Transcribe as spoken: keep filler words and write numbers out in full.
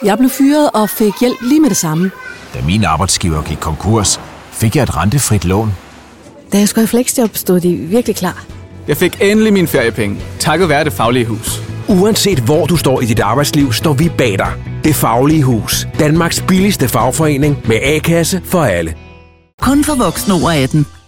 Jeg blev fyret og fik hjælp lige med det samme. Da min arbejdsgiver gik konkurs, fik jeg et rentefrit lån. Da jeg skulle i fleksjob, stod de virkelig klar. Jeg fik endelig mine feriepenge, takket være Det Faglige Hus. Uanset hvor du står i dit arbejdsliv, står vi bag dig. Det Faglige Hus. Danmarks billigste fagforening med A-kasse for alle. Kun for voksne over atten.